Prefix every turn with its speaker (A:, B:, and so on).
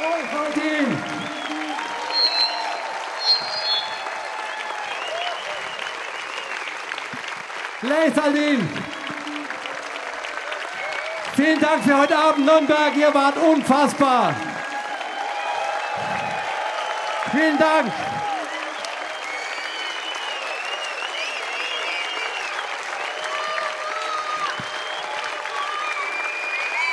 A: Leisaldin. Vielen Dank für heute Abend, Nürnberg. Ihr wart unfassbar. Vielen Dank.